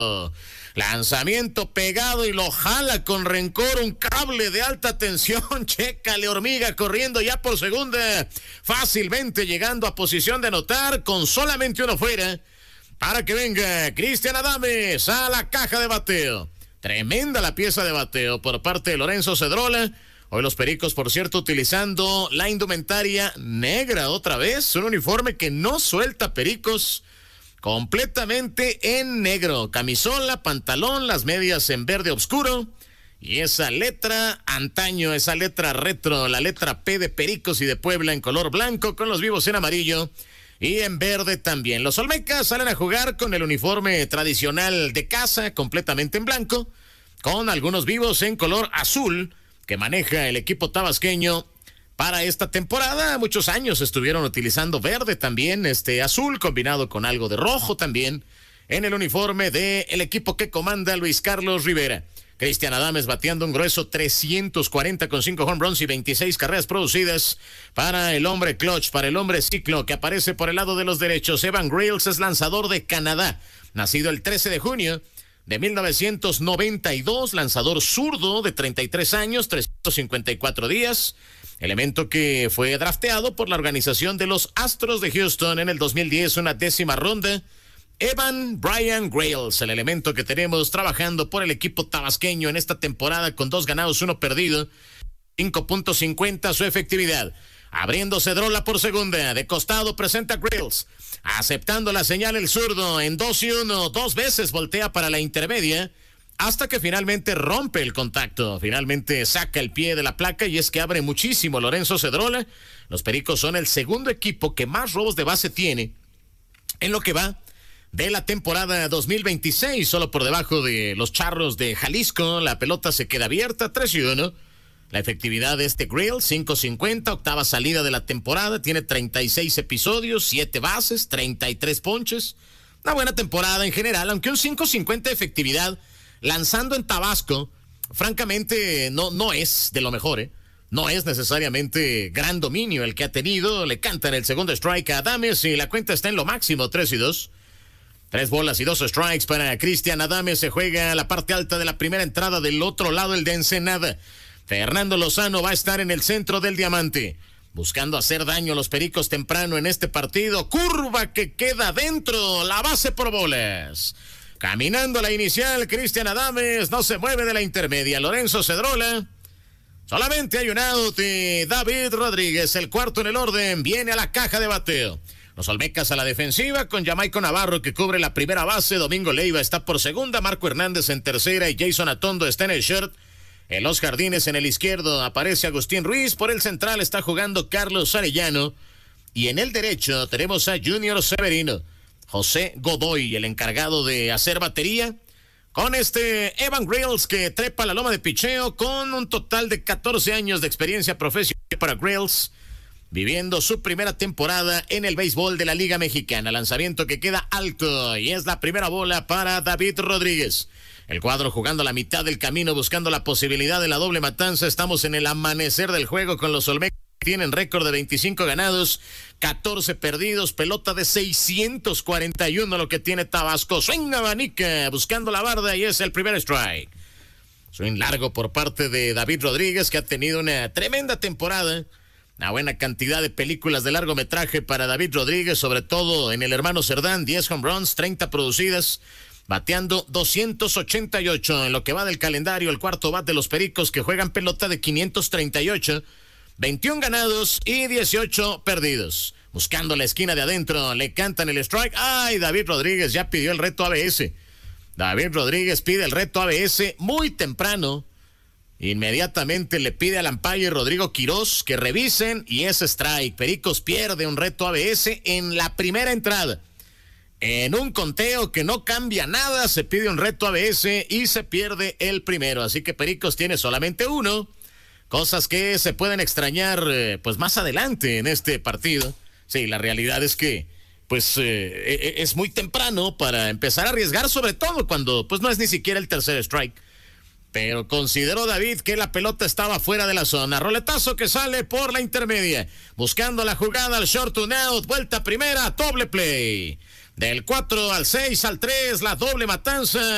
Lanzamiento pegado y lo jala con rencor un cable de alta tensión. Chécale, hormiga corriendo ya por segunda, fácilmente llegando a posición de anotar con solamente uno fuera, para que venga Cristian Adames a la caja de bateo. Tremenda la pieza de bateo por parte de Lorenzo Cedrola. Hoy los Pericos, por cierto, utilizando la indumentaria negra otra vez, un uniforme que no suelta Pericos, completamente en negro, camisola, pantalón, las medias en verde oscuro y esa letra antaño, esa letra retro, la letra P de Pericos y de Puebla en color blanco con los vivos en amarillo y en verde también. Los olmecas salen a jugar con el uniforme tradicional de casa, completamente en blanco, con algunos vivos en color azul que maneja el equipo tabasqueño para esta temporada. Muchos años estuvieron utilizando verde también, azul combinado con algo de rojo también en el uniforme del equipo que comanda Luis Carlos Rivera. Cristian Adames bateando un grueso 340 con 5 home runs y 26 carreras producidas para el hombre clutch, para el hombre ciclo que aparece por el lado de los derechos. Evan Grills es lanzador de Canadá, nacido el 13 de junio de 1992, lanzador zurdo de 33 años, 354 días, elemento que fue drafteado por la organización de los Astros de Houston en el 2010, una 10ª ronda. Evan Brian Grills, el elemento que tenemos trabajando por el equipo tabasqueño en esta temporada con 2 ganados, 1 perdido, 5.50 su efectividad. Abriendo Cedrola por segunda, de costado presenta Grills, aceptando la señal el zurdo en 2-1, 2 veces voltea para la intermedia, hasta que finalmente rompe el contacto, finalmente saca el pie de la placa y es que abre muchísimo Lorenzo Cedrola. Los Pericos son el segundo equipo que más robos de base tiene en lo que va de la temporada 2026, solo por debajo de los Charros de Jalisco. La pelota se queda abierta, 3-1. La efectividad de Grill, 5.50, octava salida de la temporada, tiene 36 episodios, 7 bases, 33 ponches. Una buena temporada en general, aunque un 5.50 de efectividad lanzando en Tabasco, francamente no es de lo mejor, No es necesariamente gran dominio el que ha tenido. Le cantan el segundo strike a Adames y la cuenta está en lo máximo, 3-2. 3 bolas y 2 strikes para Cristian Adames. Se juega la parte alta de la primera entrada. Del otro lado el de Ensenada. Fernando Lozano va a estar en el centro del diamante, buscando hacer daño a los Pericos temprano en este partido. Curva que queda dentro, la base por bolas. Caminando la inicial, Cristian Adames no se mueve de la intermedia. Lorenzo Cedrola. Solamente hay un out y David Rodríguez, el cuarto en el orden, viene a la caja de bateo. Los olmecas a la defensiva con Jamaico Navarro que cubre la primera base. Domingo Leiva está por segunda, Marco Hernández en tercera y Jason Atondo está en el short. En los jardines en el izquierdo aparece Agustín Ruiz. Por el central está jugando Carlos Arellano. Y en el derecho tenemos a Junior Severino. José Godoy, el encargado de hacer batería. Con Evan Grills que trepa la loma de picheo con un total de 14 años de experiencia profesional para Grills, viviendo su primera temporada en el béisbol de la Liga Mexicana. Lanzamiento que queda alto y es la primera bola para David Rodríguez. El cuadro jugando a la mitad del camino, buscando la posibilidad de la doble matanza. Estamos en el amanecer del juego con los olmecas. Tienen récord de 25 ganados, 14 perdidos, pelota de 641 lo que tiene Tabasco. Swing abanica, buscando la barda y es el primer strike. Swing largo por parte de David Rodríguez, que ha tenido una tremenda temporada. Una buena cantidad de películas de largometraje para David Rodríguez, sobre todo en El Hermano Cerdán, 10 home runs, 30 producidas. Bateando 288 en lo que va del calendario, el cuarto bat de los Pericos que juegan pelota de 538, 21 ganados y 18 perdidos. Buscando la esquina de adentro, le cantan el strike. ¡Ay! David Rodríguez ya pidió el reto ABS. David Rodríguez pide el reto ABS muy temprano. Inmediatamente le pide al umpire Rodrigo Quirós que revisen y es strike. Pericos pierde un reto ABS en la primera entrada. En un conteo que no cambia nada, se pide un reto ABS y se pierde el primero. Así que Pericos tiene solamente uno. Cosas que se pueden extrañar pues más adelante en este partido. Sí, la realidad es que pues es muy temprano para empezar a arriesgar, sobre todo cuando pues no es ni siquiera el tercer strike. Pero consideró David que la pelota estaba fuera de la zona. Roletazo que sale por la intermedia. Buscando la jugada al short to out. Vuelta primera, doble play. Del 4 al 6 al 3, la doble matanza.